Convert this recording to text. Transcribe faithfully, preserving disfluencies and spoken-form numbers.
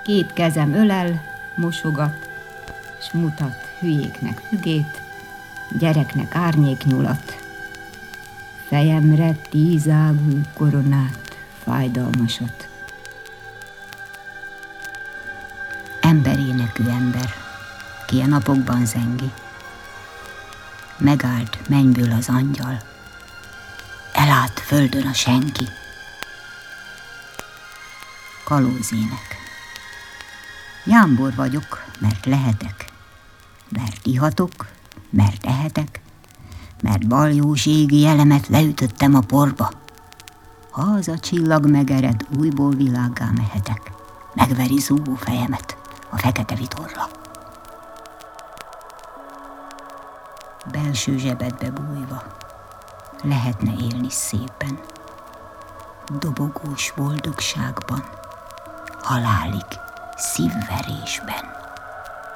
Két kezem ölel, mosogat, s mutat hülyéknek fügét, gyereknek árnyéknyulat. Fejemre tízágú koronát, fájdalmasat. Emberénekű ember, ki a napokban zengi. Megállt mennyből az angyal, elállt földön a senki. Kalózének. Jámbor vagyok, mert lehetek, mert ihatok, mert ehetek, mert baljós égi jelemet leütöttem a porba. Ha az a csillag megered, újból világgá mehetek, megveri zúgó fejemet a fekete vitorla. Belső zsebedbe bújva lehetne élni szépen, dobogós boldogságban, halálig szívverésben.